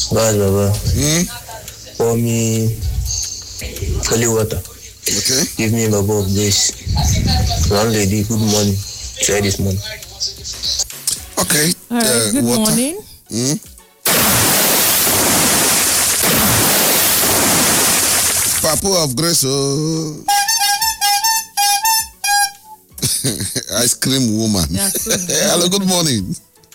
Baba. For me, holy water. Okay. Give me my bowl of grace. Landlady, good morning. Try this morning. Okay. All right, good water. morning. Papa of grace. Oh. Ice cream woman. Hello, good morning.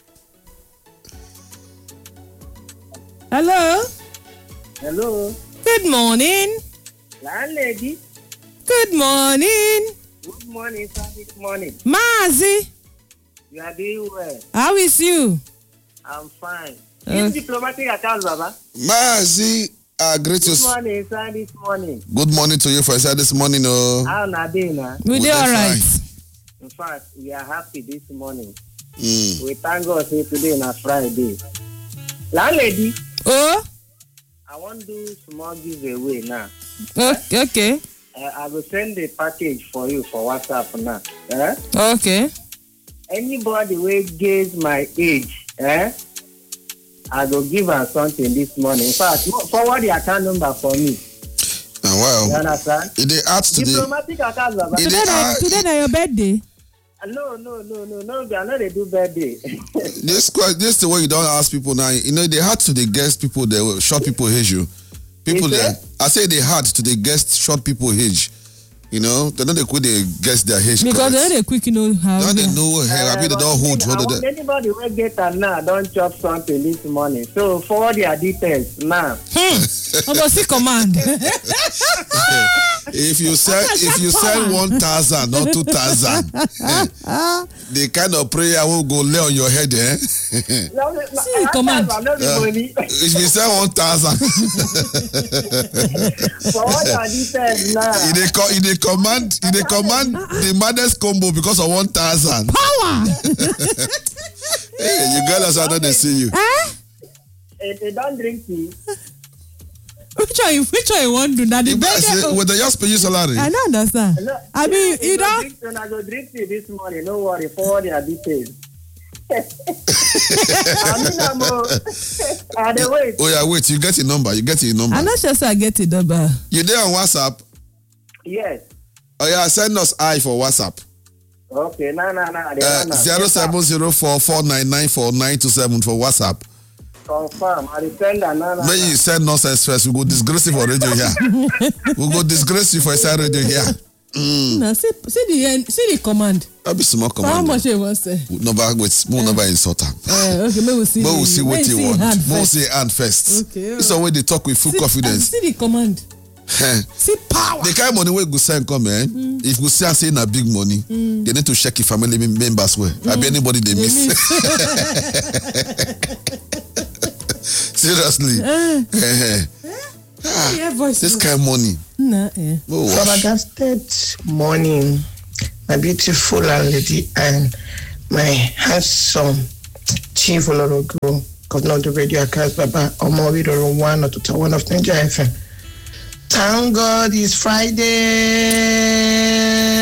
Hello. Hello. Good morning. Landlady. Good morning. Good morning, sir. Good morning. Mazi, You are doing well. how is you? I'm fine. This diplomatic account, Baba. Mazi, great you. Good morning, sir. This morning. Good morning to you for this morning. Oh. How are you now? We Good did all right. In fact, we are happy this morning. Mm. We thank God say today is Friday. Landlady, Oh, I want to do small giveaway now. okay. I will send the package for you for WhatsApp now. Okay. Anybody will gauge my age, I will give her something this morning. In fact, forward the account number for me. Wow. You understand? It adds to the. Diplomatic account, Baba. Today na your birthday. No, they are not a do birthday. This is the way you don't ask people now. You know, they had to the guest people, they short people age you. People there, I say they had to the guest short people age. You know, they don't quit they guess their age. Because they quick how. Don't they know I mean they don't hold want anybody will get her now, don't chop something this morning. So forward their details now. Almost command. If you sell 1,000 or 2,000, the kind of prayer will go lay on your head, eh? See, command. If you sell 1,000, forward their details now. They command the maddest combo because of 1,000. Power. Hey, you girls are not they see you. They don't drink tea. Which one you want to do? Now the birthday. With the just pay you salary. I don't understand. No, I mean, you don't. I go drink tea this morning. No worry, forward their details. Wait. Oh yeah, wait. You get your number. I'm not sure I get it, but you there on WhatsApp? Yes. Oh yeah, send us I for WhatsApp. Okay, no. 07044994927 for WhatsApp. Confirm. I will send another. When you send nonsense first, we go disgrace you for radio here. We go disgrace you for inside radio here. No, see the command. That be small command. How much you want say? We'll never insult her. Okay, maybe we'll see. But we'll see what you want. We'll see hand first. Okay. This is way they talk with full confidence. See the command. See power. The kind of money we go send come, if we say na big money, they need to check if family members well. I be anybody they miss. Seriously. This kind of money. Flabbergasted morning, my beautiful landlady and my handsome Chief Olorogo, governor of the radio account, Baba Omowiro 1 or 1 of Nigeria FM. Thank God it's Friday.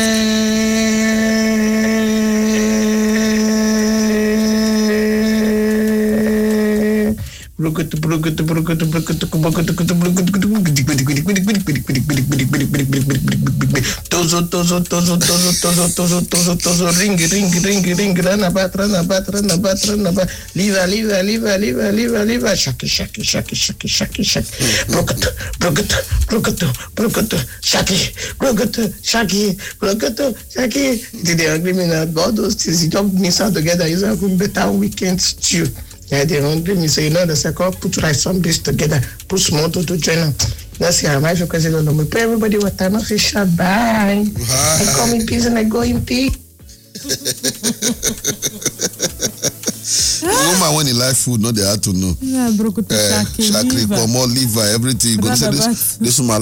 Ring, run about, leave, shaki, shaki. Did they agree me now? All those things, you don't miss out together, you have a better weekend stew. Yeah, they hungry me, so you know the second put rice some days together, put small to join them. That's how my because we pay everybody what time of fish. Bye. I come in peace and I go in peace. Woman when he like food, no, they had to know. Yeah, broke Shakri, more liver, everything. Go say this woman